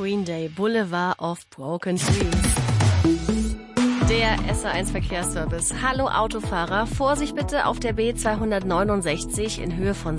Green Day, Boulevard of Broken Dreams. Der SR1 Verkehrsservice. Hallo Autofahrer, Vorsicht bitte auf der B269 in Höhe von